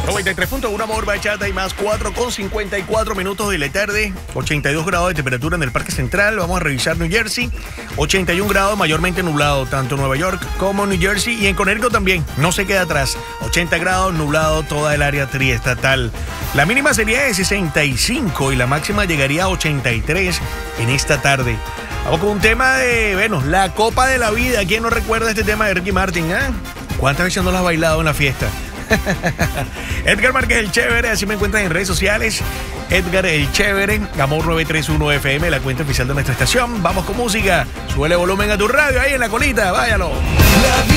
93.1 Amor, Bachata y más, 4:54 minutos de la tarde, 82 grados de temperatura en el Parque Central. Vamos a revisar New Jersey, 81 grados, mayormente nublado, tanto en Nueva York como en New Jersey, y en Connecticut también, no se queda atrás, 80 grados, nublado toda el área triestatal. La mínima sería de 65 y la máxima llegaría a 83 en esta tarde. Vamos con un tema de, bueno, la Copa de la Vida. ¿Quién no recuerda este tema de Ricky Martin? ¿Cuántas veces no lo has bailado en la fiesta? Edgar Márquez el Chévere, así me encuentran en redes sociales. Edgar el Chévere, Amor 931 FM, la cuenta oficial de nuestra estación. Vamos con música. Súbele volumen a tu radio ahí en la colita, váyalo.